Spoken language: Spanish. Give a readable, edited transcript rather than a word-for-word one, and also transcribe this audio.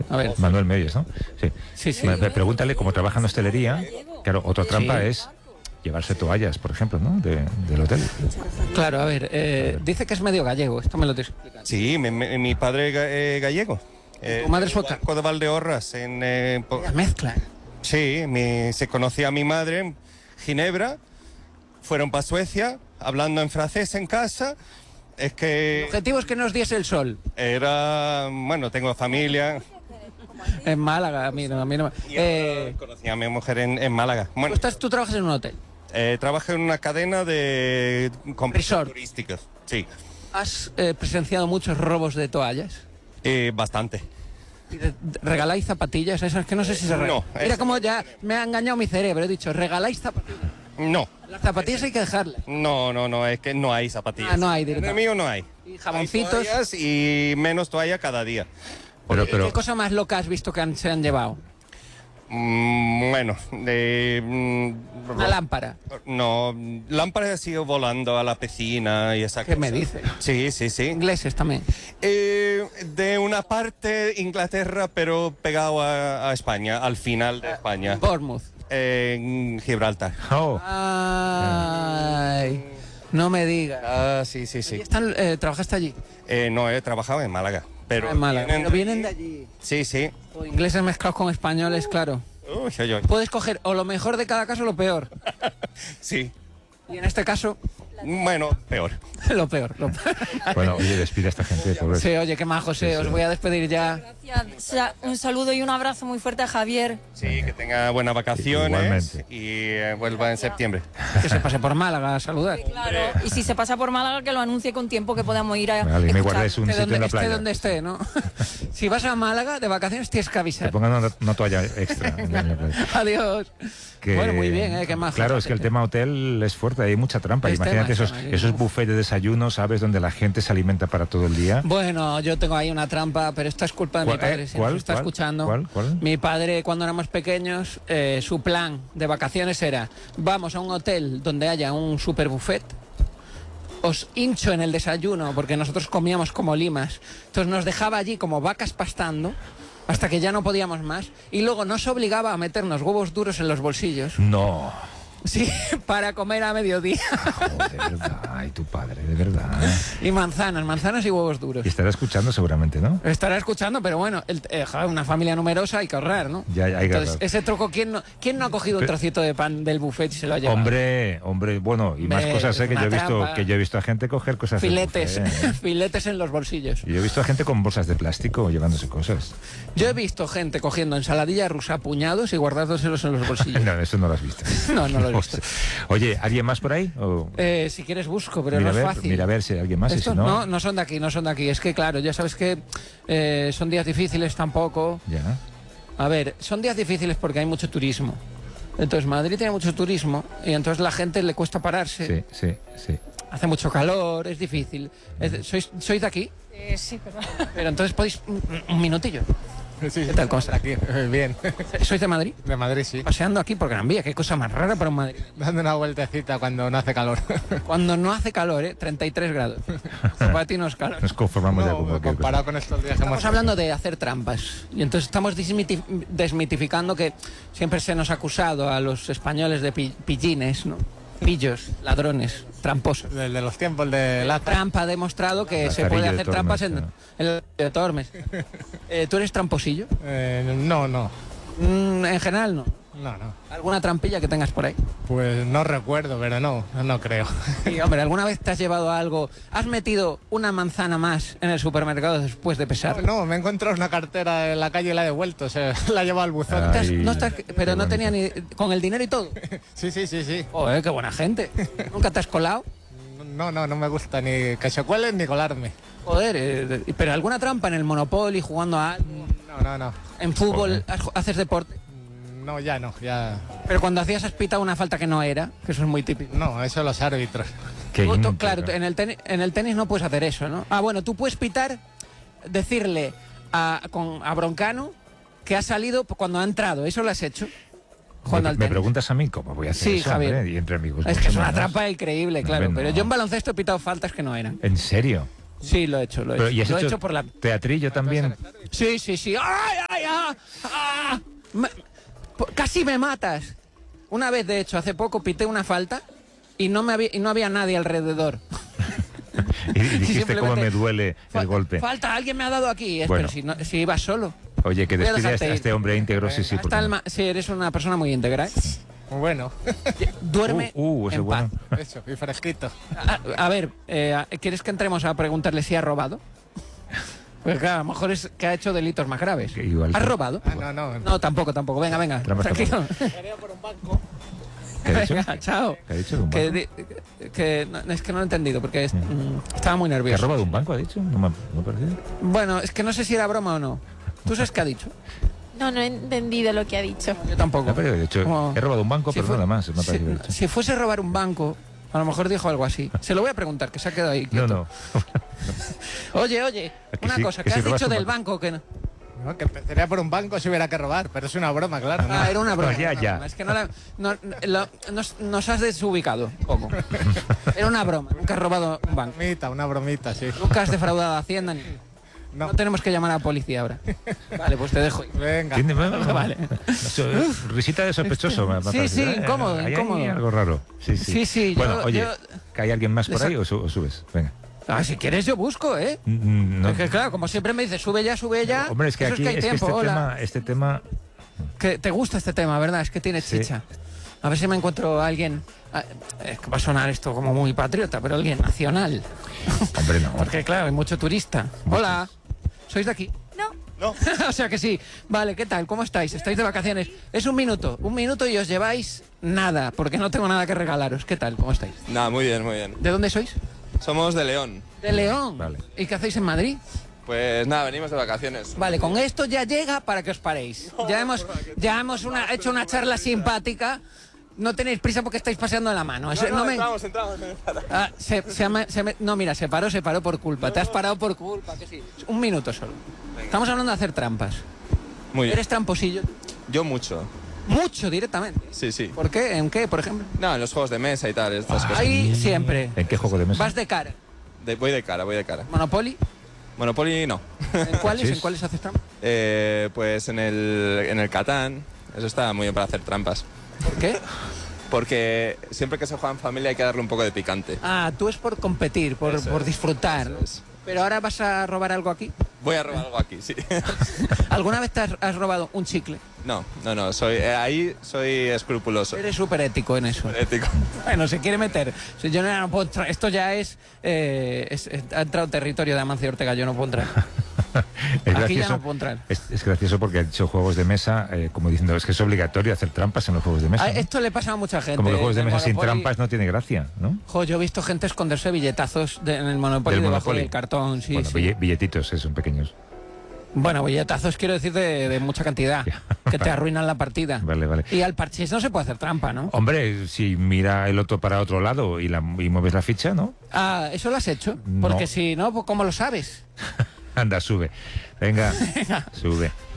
A ver. Manuel Meyes, ¿no? Sí. Sí. Pregúntale cómo trabaja en hostelería. Claro, otra trampa es llevarse toallas, por ejemplo, ¿no? Del hotel. Claro, a ver, dice que es medio gallego, esto me lo estoy explicando. Sí, mi padre es gallego. ¿Tu madre sueca? Banco de Valdeorras. La mezcla. Sí, se conocía a mi madre en Ginebra, fueron para Suecia, hablando en francés en casa. Es que... El objetivo es que nos diese el sol. Bueno, tengo familia. En Málaga, a mí no. Conocí a mi mujer en Málaga. Bueno, Tú trabajas en un hotel. trabajo en una cadena de complejos Resort. turísticos. Sí. ¿Has presenciado muchos robos de toallas? Bastante. ¿Y regaláis zapatillas? Esas que no sé si se regalan. No, Mira cómo ya me ha engañado mi cerebro. He dicho, ¿regaláis zapatillas? No. Las zapatillas hay que dejarlas. No, es que no hay zapatillas. Ah, no hay En el directamente. mío no hay. Y jaboncitos. Hay toallas y menos toalla cada día. Pero, ¿Qué cosa más loca has visto que se han llevado? Bueno, Una lámpara. No, lámparas ha sido volando a la piscina y esa ¿Qué cosa. me dices? Sí. Ingleses también. De una parte de Inglaterra, pero pegado a España, al final de España. Bournemouth. En Gibraltar. Oh, Ay, no me digas. Sí. ¿Trabajaste allí? No, he trabajado en Málaga. Pero En Málaga. Pero vienen de allí. Sí. O ingleses mezclados con españoles, claro. Uy. Puedes coger o lo mejor de cada caso o lo peor. Sí. Y en este caso, Bueno, peor. lo peor. bueno, oye, despide a esta gente, pobre. Sí, oye, qué más, José. Os voy a despedir ya. Gracias. Un saludo y un abrazo muy fuerte a Javier. Sí, que tenga buenas vacaciones. Igualmente. Y vuelva en septiembre. Que se pase por Málaga a saludar. Claro. Y si se pasa por Málaga, que lo anuncie con tiempo, que podamos ir a Vale, me escuchar. guardes un sitio en la playa. donde esté, ¿no? Si vas a Málaga de vacaciones tienes que Te avisar. pongan una toalla extra. en la playa. Adiós. Bueno, muy bien, qué majo. Claro, es que el tema hotel es fuerte, hay mucha trampa. Este Imagínate tema, esos buffets de desayuno, ¿sabes? Donde la gente se alimenta para todo el día. Bueno, yo tengo ahí una trampa, pero esta es culpa de mi padre. Si nos está escuchando. ¿Cuál? Mi padre, cuando éramos pequeños, su plan de vacaciones era: vamos a un hotel donde haya un super buffet. Os hincho en el desayuno, porque nosotros comíamos como limas. Entonces nos dejaba allí como vacas pastando hasta que ya no podíamos más. Y luego nos obligaba a meternos huevos duros en los bolsillos. No. Sí, para comer a mediodía. Joder, de verdad. Ay, tu padre, de verdad. Y manzanas y huevos duros. Y estará escuchando seguramente, ¿no? Estará escuchando, pero bueno, una familia numerosa hay que ahorrar, ¿no? Ya, hay que Entonces, ahorrar. ese truco, ¿quién no ha cogido un trocito de pan del buffet y se lo ha llevado? Hombre, bueno, y más cosas es que una yo trampa. he visto a gente coger cosas del Filetes, buffet, ¿eh? filetes en los bolsillos. Y yo he visto a gente con bolsas de plástico llevándose cosas. Yo he visto gente cogiendo ensaladilla rusa a puñados y guardándoselos en los bolsillos. No, eso no lo has visto. No lo he visto. Oye, ¿alguien más por ahí? ¿O? Si quieres busco, pero Mira no a es ver, fácil. Mira a ver si hay alguien más. Y Estos si no, no son de aquí. Es que claro, ya sabes que son días difíciles tampoco. ya. A ver, son días difíciles porque hay mucho turismo. Entonces Madrid tiene mucho turismo y entonces la gente le cuesta pararse. Sí. Hace mucho calor, es difícil. ¿Sois de aquí? Sí, pero... Pero entonces podéis un minutillo. Sí, ¿Qué tal, cómo estás? aquí, bien. ¿Sois de Madrid? De Madrid, sí. Paseando aquí por Gran Vía, qué cosa más rara para un Madrid. Dando una vueltecita cuando no hace calor. Cuando no hace calor, 33 grados. Para ti no es calor. Nos conformamos ya No, con cualquier comparado con estos días que hemos Estamos hablando de hacer trampas y entonces estamos desmitificando que siempre se nos ha acusado a los españoles de pillines, ¿no? Pillos, ladrones, tramposos. Desde los tiempos de la Trampa ha demostrado que se Lazarillo puede de hacer Tormes, trampas en claro. el de Tormes. ¿Tú eres tramposillo? No. En general no. No. ¿Alguna trampilla que tengas por ahí? Pues no recuerdo, pero no creo. Sí, hombre, ¿alguna vez te has llevado algo? ¿Has metido una manzana más en el supermercado después de pesar? No, me he encontrado una cartera en la calle y la he devuelto, la he llevado al buzón. Ah. Ay, Pero qué no tenía bonito. ni... ¿Con el dinero y todo? Sí. Joder, qué buena gente. ¿Nunca te has colado? No me gusta ni que se cuelen ni colarme. Joder, pero ¿alguna trampa en el Monopoly, jugando a algo? No. ¿En fútbol Joder. haces deporte? No, ya no, ya... Pero cuando hacías has pitado una falta que no era, que eso es muy típico. No, eso los árbitros. Qué Tú, íntegro. claro, en el tenis no puedes hacer eso, ¿no? Ah, bueno, tú puedes pitar, decirle a Broncano que ha salido cuando ha entrado. ¿Eso lo has hecho? Jugando al ¿Me tenis. preguntas a mí cómo voy a hacer Sí, eso, Javier. hombre? Y entre amigos. Es que es mucho una menos. trampa increíble, claro. Hombre, Pero no. yo en baloncesto he pitado faltas que no eran. ¿En serio? Sí, lo he hecho. Pero, ¿y has Lo he hecho hecho por la... teatrillo también? Sí. ¡Ay! Casi me matas. Una vez, de hecho, hace poco pité una falta y no había nadie alrededor. Y dijiste cómo simplemente, me duele el golpe. Falta, alguien me ha dado aquí. Bueno. Pero si ibas solo. Oye, que Voy a despide a dejarte este ir. hombre íntegro, sí, sí. Sí, eres una persona muy íntegra. ¿Eh? Bueno, Duerme ese en paz. bueno. eso, y fresquito. A ver, ¿quieres que entremos a preguntarle si ha robado? Pues claro, a lo mejor es que ha hecho delitos más graves. Que igual ¿Has sí. robado? No. No, tampoco. Venga, Trampas tranquilo. ¿Qué ha dicho? Venga, chao. ¿Qué ha dicho de un banco? Es que no lo he entendido porque estaba muy ¿Que ha nervioso. robado un banco, ha dicho? No me ha parecido. Bueno, es que no sé si era broma o no. ¿Tú sabes qué ha dicho? No he entendido lo que ha dicho. Yo tampoco. No, pero de hecho, Como- he robado un banco, Si pero fue- nada más. Me ha parecido dicho. si fuese robar un banco, a lo mejor dijo algo así. Se lo voy a preguntar, que se ha quedado ahí. No, quieto. no. Oye, Que una sí, cosa, que ¿qué si has robas dicho un del banco. banco? Que no. No, que empezaría por un banco si hubiera que robar, pero es una broma, claro. ¿no? Ah, era una broma. No, ya, una ya. broma. Es que nos has desubicado un poco. Era una broma. Nunca has robado un banco. Una bromita, sí. Nunca has defraudado a Hacienda. No. No tenemos que llamar a la policía ahora. Vale, pues te dejo. Venga. ¿Tiene- Vale. Risita de sospechoso. Me ha Sí, parecido, sí, ¿eh? incómodo, Hay incómodo. algo raro. Sí, sí. Sí, sí, Bueno, oye, yo- ¿que hay alguien más por Les ha- ahí o subes? Venga. Si quieres yo busco, ¿eh? No. Es que claro, como siempre me dices, sube ya. Hombre, es que Eso aquí hay tiempo, hola. este tema Que te gusta este tema, ¿verdad? Es que tiene Sí. chicha. A ver si me encuentro a alguien. Es que va a sonar esto como muy patriota, pero alguien nacional. hombre, no. Porque claro, hay mucho turista. Hola, ¿sois de aquí? No. O sea que sí. Vale, ¿qué tal? ¿Cómo estáis? ¿Estáis de vacaciones? Es un minuto y os lleváis nada, porque no tengo nada que regalaros. ¿Qué tal? ¿Cómo estáis? Nada, muy bien, muy bien. ¿De dónde sois? Somos de León. De León. Vale. ¿Y qué hacéis en Madrid? Pues nada, venimos de vacaciones. Vale, con esto ya llega para que os paréis. Ya hemos hecho una charla simpática. No tenéis prisa porque estáis paseando la mano. Eso, no me- entramos. No, mira, se paró por culpa. Te has parado por culpa, que sí. Un minuto solo. Estamos hablando de hacer trampas. Muy bien. ¿Eres tramposillo? Yo mucho. Mucho directamente. Sí, sí. ¿Por qué? ¿En qué, por ejemplo? No, en los juegos de mesa y tal, estas cosas. Ahí siempre. ¿En qué juego de mesa? Vas de cara. Voy de cara. Monopoly. Monopoly no. ¿En cuáles? Sí. ¿En cuáles haces trampas? Pues en el Catán, eso está muy bien para hacer trampas. ¿Por qué? Porque siempre que se juega en familia hay que darle un poco de picante. Ah, tú es por competir, por Eso es, disfrutar. eso es. Pero ahora vas a robar algo aquí. Voy a robar algo aquí, sí. ¿Alguna vez te has robado un chicle? No, ahí soy escrupuloso. Eres súper ético en eso. Ético. Bueno, se quiere meter. Si yo no puedo entrar. Esto ya ha entrado en territorio de Amancio Ortega, yo no puedo entrar. Es Aquí ya gracioso, no puedo entrar. es gracioso porque ha dicho juegos de mesa, como diciendo, es que es obligatorio hacer trampas en los juegos de mesa. Ah, ¿no? esto le pasa a mucha gente. Como los juegos de En el mesa sin Monopoly- trampas no tiene gracia, ¿no? Jo, yo he visto gente esconderse billetazos en el Monopoly Del debajo Monopoly. del cartón. Sí, Bueno, sí. billetitos, son pequeños. Bueno, billetazos quiero decir de mucha cantidad, que te arruinan la partida. Vale. Y al parchís no se puede hacer trampa, ¿no? Hombre, si mira el otro para otro lado y mueves la ficha, ¿no? Ah, ¿eso lo has hecho? No. Porque si no, pues ¿cómo lo sabes? Anda, sube. Venga, sube.